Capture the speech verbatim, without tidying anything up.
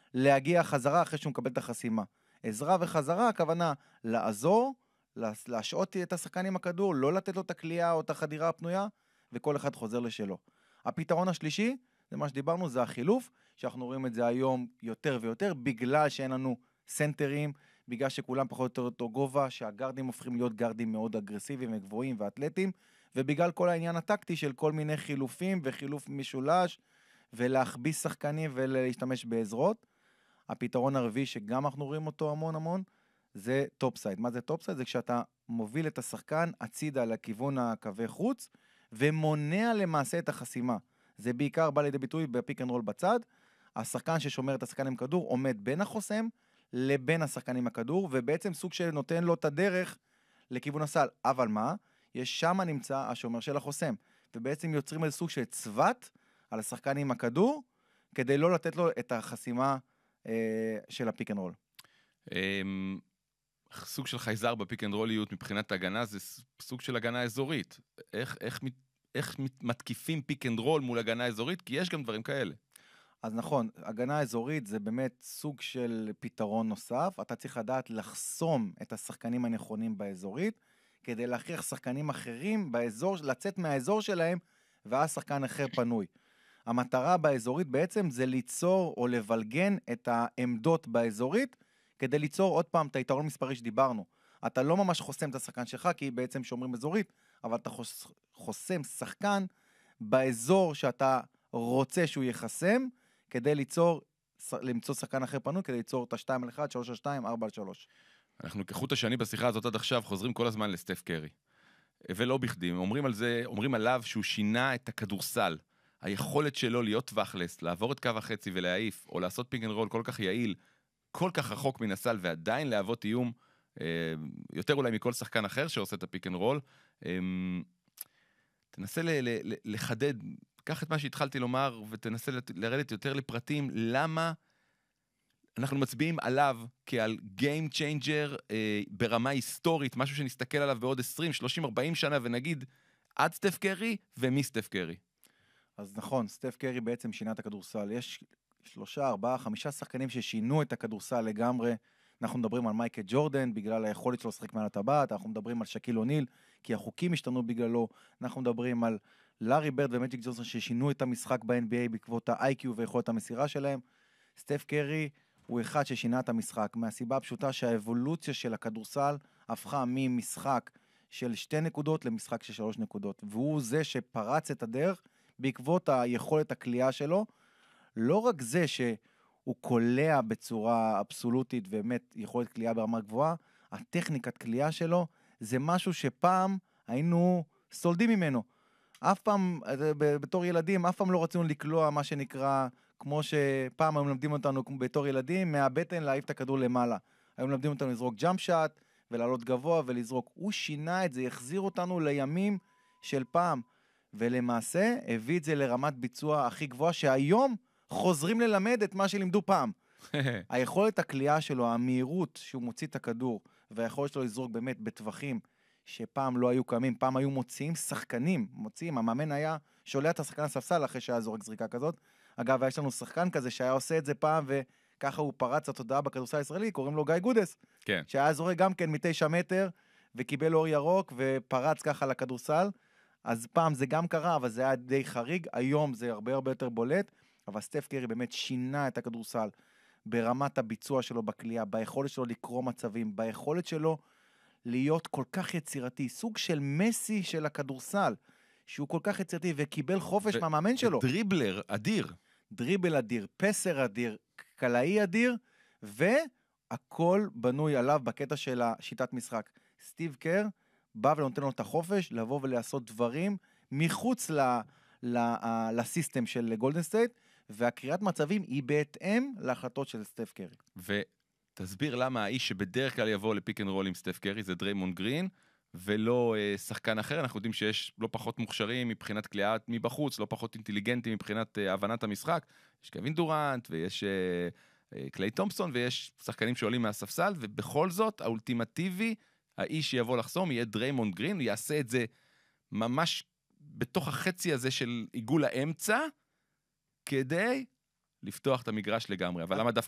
להגיע חזרה אחרי שהוא מקבל את החסימה. עזרה וחזרה, הכוונה לעזור, להשעות את השחקן עם הכדור, לא לתת לו את הקליעה או את החדירה הפנויה, וכל אחד חוזר לשלו. הפתרון השלישי, זה מה שדיברנו, זה החילוף, שאנחנו רואים את זה היום יותר ויותר, בגלל שאין לנו סנטרים, בגלל שכולם פחות או יותר אותו גובה, שהגרדים הופכים להיות גרדים מאוד אגרסיביים וגבוהים ואתלטיים, ובגלל כל העניין הטקטי של כל מיני חילופים וחילוף משולש, ולהכביס שחקנים ולהשתמש בעזרות. הפתרון הרביעי שגם אנחנו רואים אותו המון המון, זה טופסייד. מה זה טופסייד? זה כשאתה מוביל את השחקן הצידה לכיוון הקווי חוץ, ומונע למעשה את החסימה. זה בעיקר בא לידי ביטוי בפיק אנד רול בצד, השחקן ששומר את השחקן עם כדור עומד בין החוסם, לבין השחקן עם הכדור, ובעצם סוג שנותן לו את הדרך לכיוון הסל. אבל מה? יש שם נמצא השומר של החוסם, ובעצם יוצרים איזה סוג של צוות על השחקן עם הכדור, כדי לא לתת לו את החסימה אה, של הפיק אנד רול. סוג של חייזר בפיק אנד רוליות מבחינת הגנה, זה סוג של הגנה אזורית. איך, איך, איך מתקיפים פיק אנד רול מול הגנה אזורית? כי יש גם דברים כאלה. אז נכון, הגנה אזורית זה באמת סוג של פתרון נוסף. אתה צריך לדעת לחסום את השחקנים הנכונים באזורית, כדי להכריח שחקנים אחרים באזור, לצאת מהאזור שלהם, ואז שחקן אחר פנוי. המטרה באזורית בעצם זה ליצור או לבלגן את העמדות באזורית, כדי ליצור עוד פעם את היתרון מספרי שדיברנו. אתה לא ממש חוסם את השחקן שלך, כי בעצם שומרים אזורית, אבל אתה חוסם שחקן באזור שאתה רוצה שהוא יחסם, כדי ליצור, למצוא שחקן אחר פנוי, כדי ליצור את ה-שתיים על אחד, שלוש על שתיים, ארבע על שלוש. אנחנו כחוט השני בשיחה הזאת עד עכשיו חוזרים כל הזמן לסטף קרי. ולא בכדי, אומרים על זה, אומרים עליו שהוא שינה את הכדורסל. היכולת שלו להיות טווחלס, לעבור את קו החצי ולהעיף, או לעשות פיק אנד רול כל כך יעיל, כל כך רחוק מן הסל, ועדיין להוות איום, אה, יותר אולי מכל שחקן אחר שעושה את הפיק אנד רול. אה, תנסה ל- ל- לחדד, קח את מה שהתחלתי לומר, ותנסה לרדת יותר לפרטים, למה אנחנו מצביעים עליו כעל Game Changer אה, ברמה היסטורית, משהו שנסתכל עליו בעוד עשרים, שלושים, ארבעים שנה, ונגיד עד סטף קרי ומי סטף קרי. אז נכון, סטף קרי בעצם שינה את הכדורסל. יש שלושה, ארבעה, חמישה שחקנים ששינו את הכדורסל לגמרי. אנחנו מדברים על מייקל ג'ורדן, בגלל היכולת שלו לשחק מעל הטבעת, אנחנו מדברים על שקיל אוניל, כי החוקים השתנו בגללו, אנחנו מדברים על לארי ברד ומג'יק ג'ונסון, ששינו את המשחק ב-אן בי איי בעקבות ה-איי קיו ויכולת המסירה שלהם. סטף קרי הוא אחד ששינה את המשחק, מהסיבה הפשוטה שהאבולוציה של הכדורסל הפכה ממשחק של שתי נקודות למשחק של שלוש נקודות, והוא זה שפרץ את הדרך בעקבות היכולת הקליעה שלו. לא רק זה שהוא קולע בצורה אבסולוטית ובאמת יכולת קליעה ברמה גבוהה, הטכניקת קליעה שלו זה משהו שפעם היינו סולדים ממנו. אף פעם, בתור ילדים, אף פעם לא רצינו לקלוע מה שנקרא, כמו שפעם היו מלמדים אותנו בתור ילדים, מהבטן להעיף את הכדור למעלה. היו מלמדים אותנו לזרוק ג'אמפ שאט, ולעלות גבוה ולזרוק. הוא שינה את זה, החזיר אותנו לימים של פעם, ולמעשה הביא את זה לרמת ביצוע הכי גבוהה, שהיום חוזרים ללמד את מה שלימדו פעם. היכולת הקליעה שלו, המהירות שהוא מוציא את הכדור, והיכולת שלו לזרוק באמת בטווחים, שפעם לא היו קיימים, פעם היו מוציאים שחקנים, מוציאים, המאמן היה שולח את השחקן הספסל אחרי שהיה זורק זריקה כזאת. אגב, יש לנו שחקן כזה שהיה עושה את זה פעם, וככה הוא פרץ התודעה בכדורסל הישראלי, קוראים לו גיא גודס, כן. שהיה זורק גם כן מתשע מטר, וקיבל אור ירוק, ופרץ ככה לכדורסל. אז פעם זה גם קרה, אבל זה היה די חריג, היום זה הרבה הרבה יותר בולט, אבל סטף קרי באמת שינה את הכדורסל, ברמת הביצוע שלו בקליעה, ביכולת שלו לקרוא מצבים, ביכולת שלו להיות כל כך יצירתי, סוג של מסי של הכדורסל, שהוא כל כך יצירתי וקיבל חופש ו- מהמאמן שלו. דריבלר אדיר. דריבל אדיר, פסר אדיר, קלעי אדיר, והכל בנוי עליו בקטע של השיטת משחק. סטיב קר בא ונותן לו את החופש, לבוא ולעשות דברים מחוץ ל- ל- לסיסטם של גולדן סטייט, והקריאת מצבים היא בהתאם להחלטות של סטף קרי. ו... תסביר למה האיש שבדרך כלל יבוא לפיק אנד רול עם סטף קרי זה דריימונד גרין, ולא אה, שחקן אחר. אנחנו יודעים שיש לא פחות מוכשרים מבחינת קליעה מבחוץ, לא פחות אינטליגנטים מבחינת אה, הבנת המשחק. יש קווין דורנט, ויש אה, אה, קליי תומפסון, ויש שחקנים שעולים מהספסל, ובכל זאת, האולטימטיבי, האיש שיבוא לחסום, יהיה דריימונד גרין, הוא יעשה את זה ממש בתוך החצי הזה של עיגול האמצע, כדי לפתוח את המגרש לגמרי. אבל למה דווקא